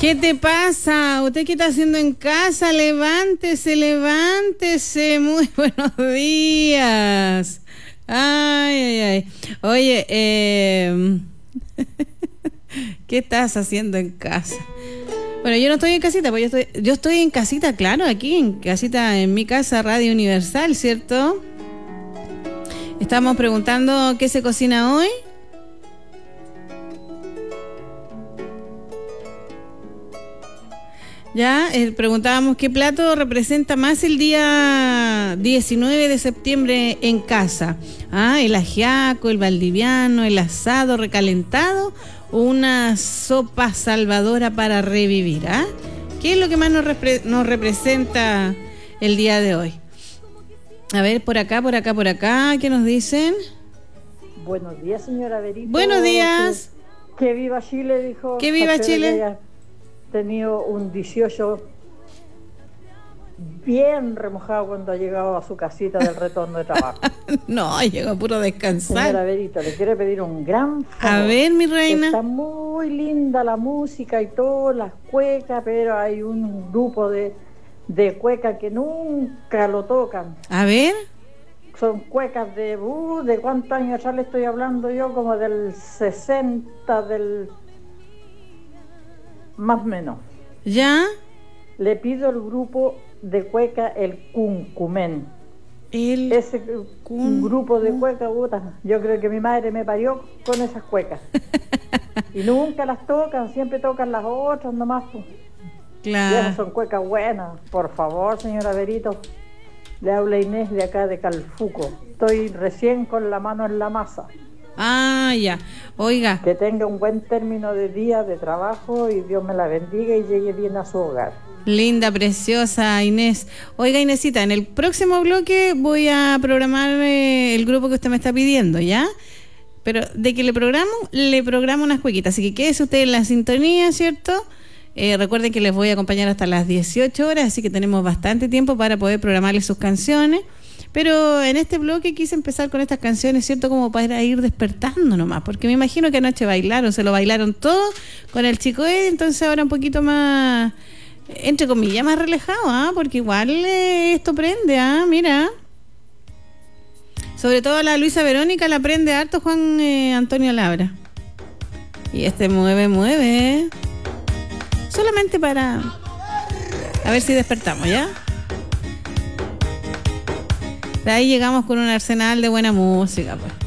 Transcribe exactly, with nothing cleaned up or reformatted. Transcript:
¿Qué te pasa? ¿Usted qué está haciendo en casa? Levántese, levántese. Muy buenos días. Ay, ay, ay. Oye, eh... ¿qué estás haciendo en casa? Bueno, yo no estoy en casita, pues yo estoy, yo estoy en casita, claro, aquí en casita, en mi casa, Radio Universal, ¿cierto? Estamos preguntando qué se cocina hoy. Ya, eh, preguntábamos qué plato representa más el día diecinueve de septiembre en casa. Ah, el ajiaco, el valdiviano, el asado recalentado o una sopa salvadora para revivir. ¿Ah? ¿Qué es lo que más nos, repre- nos representa el día de hoy? A ver, por acá, por acá, por acá, ¿qué nos dicen? Buenos días, señora Berito. Buenos días. Que, que viva Chile, dijo. Que viva Chile. Tenido un dieciocho bien remojado cuando ha llegado a su casita del retorno de trabajo. No, llegó a puro descansar. Señora Berito, le quiero pedir un gran favor. A ver, mi reina. Está muy linda la música y todo, las cuecas, pero hay un grupo de, de cuecas que nunca lo tocan. A ver. Son cuecas de, uh, ¿de cuántos años atrás le estoy hablando yo? Como del sesenta, del... más o menos. ¿Ya? Le pido al grupo de cueca el Cuncumén. El Ese cun... grupo de cueca, puta, yo creo que mi madre me parió con esas cuecas. Y nunca las tocan, siempre tocan las otras nomás. Claro. Y esas son cuecas buenas. Por favor, señora Berito, le habla Inés de acá de Calfuco. Estoy recién con la mano en la masa. Ah, ya. Oiga. Que tenga un buen término de día de trabajo y Dios me la bendiga y llegue bien a su hogar. Linda, preciosa Inés. Oiga, Inésita, en el próximo bloque voy a programar eh, el grupo que usted me está pidiendo, ¿ya? Pero de que le programo, le programo unas cuequitas. Así que quédese usted en la sintonía, ¿cierto? Eh, recuerden que les voy a acompañar hasta las dieciocho horas, así que tenemos bastante tiempo para poder programarles sus canciones. Pero en este bloque quise empezar con estas canciones, ¿cierto? Como para ir despertando nomás, porque me imagino que anoche bailaron, se lo bailaron todo con el Chico Eddie, entonces ahora un poquito más, entre comillas, más relajado, ¿ah? Porque igual eh, esto prende, ¿ah? Mira. Sobre todo la Luisa Verónica la prende harto Juan eh, Antonio Labra. Y este mueve, mueve. Solamente para... a ver si despertamos, ¿ya? De ahí llegamos con un arsenal de buena música, pues.